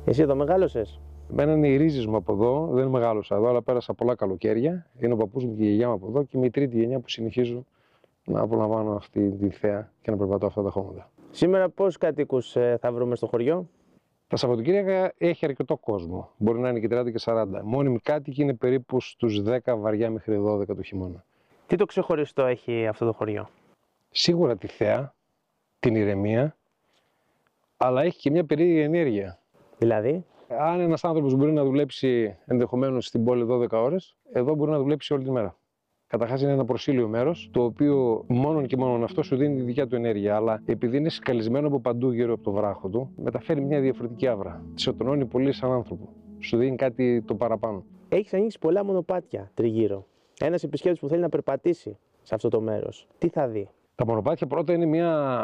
Εσύ εδώ μεγάλωσες? Εμένα είναι οι ρίζες μου από εδώ, δεν μεγάλωσα εδώ, αλλά πέρασα πολλά καλοκαίρια. Είναι ο παππούς μου και η γιαγιά μου από εδώ και είμαι η τρίτη γενιά που συνεχίζω να απολαμβάνω αυτή τη θέα και να περπατώ αυτά τα χώματα. Σήμερα πόσους κατοίκους θα βρούμε στο χωριό? Τα Σαββατοκύριακα έχει αρκετό κόσμο. Μπορεί να είναι και 30 και 40. Μόνιμοι κάτοικοι είναι περίπου στους 10 βαριά μέχρι 12 το χειμώνα. Τι το ξεχωριστό έχει αυτό το χωριό? Σίγουρα τη θέα, την ηρεμία, αλλά έχει και μια περίεργη ενέργεια. Δηλαδή? Αν ένας άνθρωπος μπορεί να δουλέψει ενδεχομένως στην πόλη 12 ώρες, εδώ μπορεί να δουλέψει όλη τη μέρα. Καταρχάς είναι ένα προσήλιο μέρος, το οποίο μόνον και μόνον αυτό σου δίνει τη δικιά του ενέργεια. Αλλά επειδή είναι σκαλισμένο από παντού γύρω από το βράχο του, μεταφέρει μια διαφορετική άβρα. Σε οτονώνει πολύ σαν άνθρωπο. Σου δίνει κάτι το παραπάνω. Έχεις ανοίξει πολλά μονοπάτια τριγύρω. Ένας επισκέπτης που θέλει να περπατήσει σε αυτό το μέρος, τι θα δει? Τα μονοπάτια πρώτα είναι μια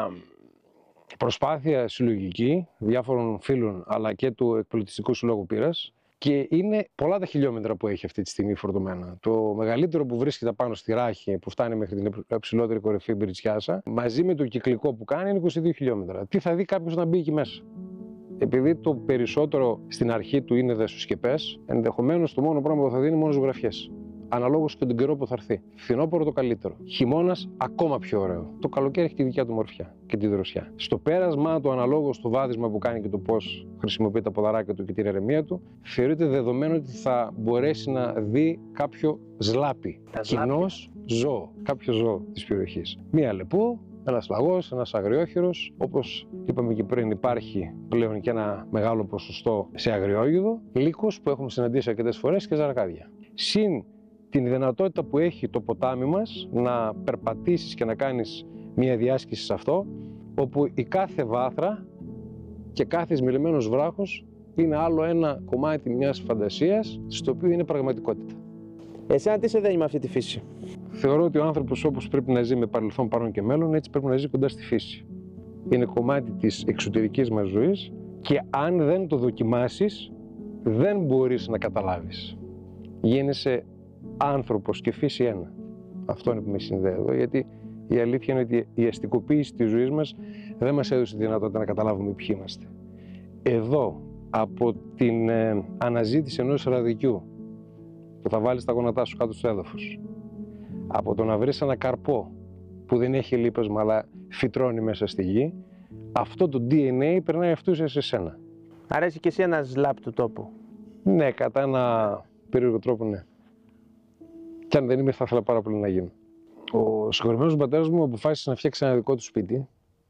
προσπάθεια συλλογική διάφορων φίλων αλλά και του Εκπολιτιστικού Συλλόγου Πύρας. Και είναι πολλά τα χιλιόμετρα που έχει αυτή τη στιγμή φορτωμένα. Το μεγαλύτερο που βρίσκεται πάνω στη Ράχη, που φτάνει μέχρι την υψηλότερη κορυφή Μπριτσιάσα, μαζί με το κυκλικό που κάνει, είναι 22 χιλιόμετρα. Τι θα δει κάποιος να μπει εκεί μέσα? Επειδή το περισσότερο στην αρχή του είναι δασοσκεπές, ενδεχομένως το μόνο πράγμα που θα δει είναι μόνο ζωγραφιές. Αναλόγως και τον καιρό που θα έρθει. Φθινόπωρο το καλύτερο. Χειμώνας ακόμα πιο ωραίο. Το καλοκαίρι έχει τη δικιά του μορφιά και τη δροσιά. Στο πέρασμα του, αναλόγως στο βάδισμα που κάνει και το πώς χρησιμοποιεί τα ποδαράκια του και την ηρεμία του, θεωρείται δεδομένο ότι θα μπορέσει να δει κάποιο ζλάπι. Κοινώς ζώο. Κάποιο ζώο της περιοχής. Μία λεπού, ένας λαγός, ένας αγριόχειρος. Όπως είπαμε και πριν, υπάρχει πλέον και ένα μεγάλο ποσοστό σε αγριόγιδο. Λύκους που έχουμε συναντήσει αρκετές φορές και ζαρκάδια. Συν την δυνατότητα που έχει το ποτάμι μας να περπατήσεις και να κάνεις μία διάσκηση σε αυτό, όπου η κάθε βάθρα και κάθε σμιλημένος βράχος είναι άλλο ένα κομμάτι μιας φαντασίας, στο οποίο είναι πραγματικότητα. Εσένα τι σε δένει με αυτή τη φύση? Θεωρώ ότι ο άνθρωπος, όπως πρέπει να ζει με παρελθόν, παρόν και μέλλον, έτσι πρέπει να ζει κοντά στη φύση. Είναι κομμάτι της εξωτερικής μας ζωής και αν δεν το δοκιμάσεις, δεν μπορείς να καταλάβεις. Γίνεσαι άνθρωπος και φύση ένα. Αυτό είναι που με συνδέει εδώ, γιατί η αλήθεια είναι ότι η αστικοποίηση της ζωής μας δεν μας έδωσε τη δυνατότητα να καταλάβουμε ποιοι είμαστε. Εδώ, από την αναζήτηση ενός ραδικιού που θα βάλεις τα γόνατά σου κάτω στο έδαφος, από το να βρεις ένα καρπό που δεν έχει λίπασμα αλλά φυτρώνει μέσα στη γη, αυτό το DNA περνάει αυτούς σε σένα. Αρέσει και εσύ ένα ζλάπ του τόπου? Ναι, κατά ένα περίεργο τρόπο ναι. Και αν δεν είμαι, θα ήθελα πάρα πολύ να γίνω. Ο συγχωρημένος πατέρας μου αποφάσισε να φτιάξει ένα δικό του σπίτι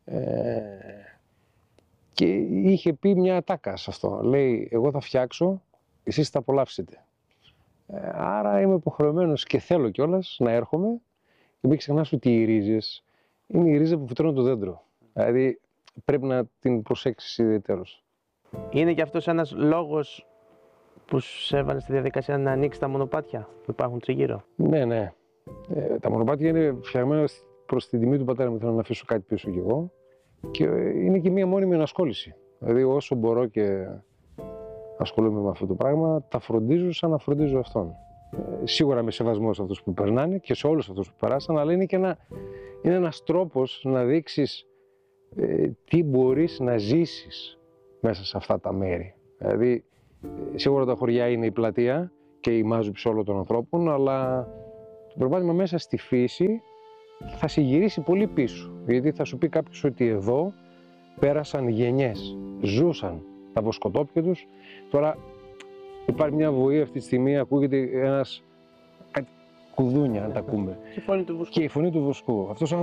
και είχε πει μια ατάκα σε αυτό. Λέει, εγώ θα φτιάξω, εσείς θα απολαύσετε. Άρα είμαι υποχρεωμένος και θέλω κιόλας να έρχομαι και μην ξεχνάς ότι οι ρίζες είναι η ρίζα που φυτρώνει το δέντρο. Δηλαδή πρέπει να την προσέξεις ιδιαιτέρως. Είναι και αυτός ένας λόγος που σε έβαλε στη διαδικασία να ανοίξει τα μονοπάτια που υπάρχουν τριγύρω? Ναι, ναι. Τα μονοπάτια είναι φτιαγμένα προς την τιμή του πατέρα μου. Θέλω να αφήσω κάτι πίσω κι εγώ. Και είναι και μία μόνιμη ενασχόληση. Δηλαδή, όσο μπορώ και ασχολούμαι με αυτό το πράγμα, τα φροντίζω σαν να φροντίζω αυτόν. Σίγουρα με σεβασμό σε αυτούς που περνάνε και σε όλους αυτούς που περάσαν, αλλά είναι και ένας τρόπος να δείξεις τι μπορείς να ζήσεις μέσα σε αυτά τα μέρη. Δηλαδή, σίγουρα τα χωριά είναι η πλατεία και η μάζουψη όλων των ανθρώπων, αλλά το περπάτημα μέσα στη φύση θα σε γυρίσει πολύ πίσω. Γιατί θα σου πει κάποιος ότι εδώ πέρασαν γενιές, ζούσαν τα βοσκοτόπια τους. Τώρα υπάρχει μια βοή αυτή τη στιγμή, ακούγεται κάτι κουδούνια, αν τα ακούμε. Και η φωνή του βοσκού. Και η φωνή του βοσκού. Αυτός